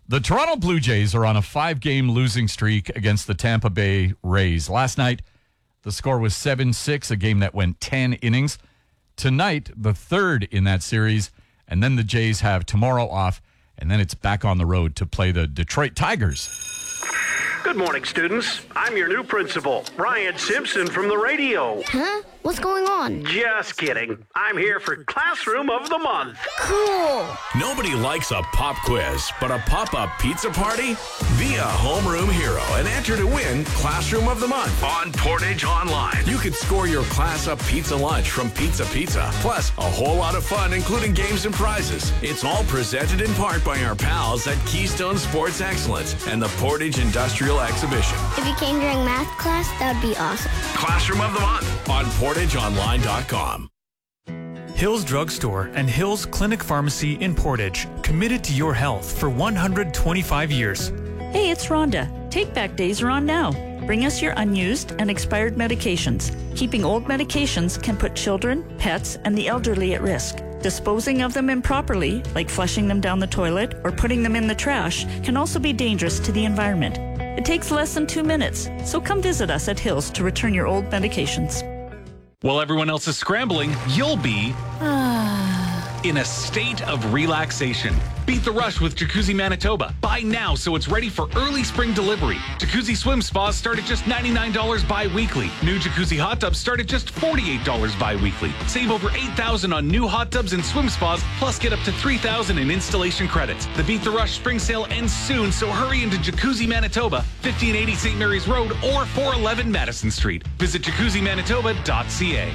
The Toronto Blue Jays are on a 5-game losing streak against the Tampa Bay Rays. Last night, the score was 7-6, a game that went 10 innings. Tonight, the third in that series, and then the Jays have tomorrow off, and then it's back on the road to play the Detroit Tigers. Good morning, students. I'm your new principal, Ryan Simpson from the radio. Huh? What's going on? Just kidding. I'm here for Classroom of the Month. Cool. Nobody likes a pop quiz, but a pop-up pizza party? Be a homeroom hero and enter to win Classroom of the Month on Portage Online. You could score your class-up pizza lunch from Pizza Pizza, plus a whole lot of fun, including games and prizes. It's all presented in part by our pals at Keystone Sports Excellence and the Portage Industrial Exhibition. If you came during math class, that would be awesome. Classroom of the Month on PortageOnline.com. Hills Drugstore and Hills Clinic Pharmacy in Portage, committed to your health for 125 years. Hey, it's Rhonda. Take-back days are on now. Bring us your unused and expired medications. Keeping old medications can put children, pets, and the elderly at risk. Disposing of them improperly, like flushing them down the toilet or putting them in the trash, can also be dangerous to the environment. It takes less than 2 minutes, so come visit us at Hills to return your old medications. While everyone else is scrambling, you'll be in a state of relaxation. Beat the rush with Jacuzzi Manitoba. Buy now so it's ready for early spring delivery. Jacuzzi swim spas start at just $99 bi-weekly. New Jacuzzi hot tubs start at just $48 bi-weekly. Save over $8,000 on new hot tubs and swim spas, plus get up to $3,000 in installation credits. The Beat the Rush spring sale ends soon, so hurry into Jacuzzi Manitoba, 1580 St. Mary's Road or 411 Madison Street. Visit jacuzzimanitoba.ca.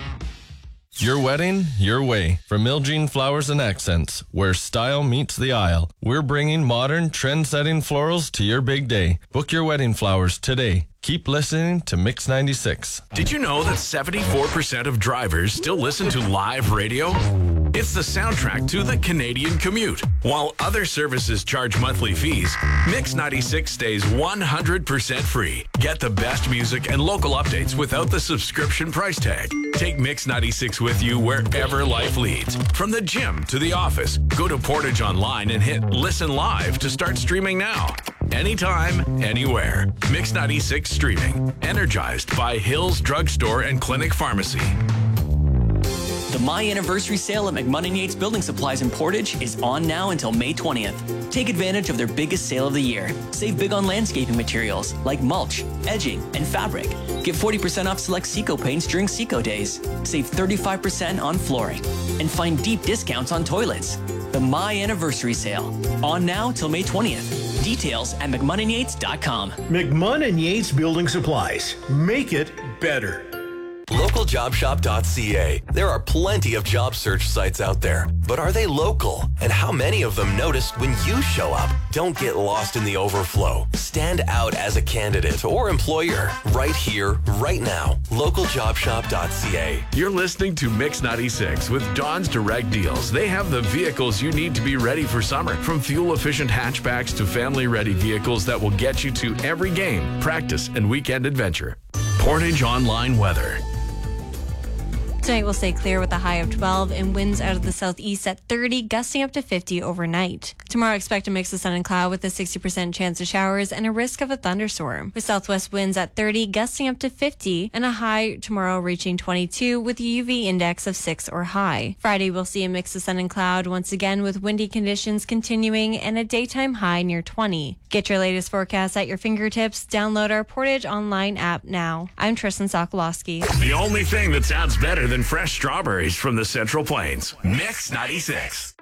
Your wedding, your way. From Miljean Flowers and Accents, where style meets the aisle. We're bringing modern, trend-setting florals to your big day. Book your wedding flowers today. Keep listening to Mix 96. Did you know that 74% of drivers still listen to live radio? It's the soundtrack to the Canadian commute. While other services charge monthly fees, Mix 96 stays 100% free. Get the best music and local updates without the subscription price tag. Take Mix 96 with you wherever life leads. From the gym to the office, go to Portage Online and hit Listen Live to start streaming now. Anytime, anywhere. Mix 96 streaming. Energized by Hills Drugstore and Clinic Pharmacy. The My Anniversary Sale at McMunn & Yates Building Supplies in Portage is on now until May 20th. Take advantage of their biggest sale of the year. Save big on landscaping materials like mulch, edging, and fabric. Get 40% off select Seco paints during Seco days. Save 35% on flooring. And find deep discounts on toilets. The My Anniversary Sale. On now till May 20th. Details at McMunnandYates.com. McMunn & Yates Building Supplies. Make it better. LocalJobShop.ca. There are plenty of job search sites out there, but are they local? And how many of them notice when you show up? Don't get lost in the overflow. Stand out as a candidate or employer right here, right now. LocalJobShop.ca. You're listening to Mix 96 with Don's Direct Deals. They have the vehicles you need to be ready for summer, from fuel-efficient hatchbacks to family-ready vehicles that will get you to every game, practice, and weekend adventure. Portage Online weather. Tonight will stay clear with a high of 12 and winds out of the southeast at 30, gusting up to 50 overnight. Tomorrow, expect a mix of sun and cloud with a 60% chance of showers and a risk of a thunderstorm. With southwest winds at 30, gusting up to 50, and a high tomorrow reaching 22 with a UV index of 6 or high. Friday, we'll see a mix of sun and cloud once again with windy conditions continuing and a daytime high near 20. Get your latest forecast at your fingertips. Download our Portage Online app now. I'm Tristan Sokolowski. The only thing that sounds better than fresh strawberries from the Central Plains. Mix 96.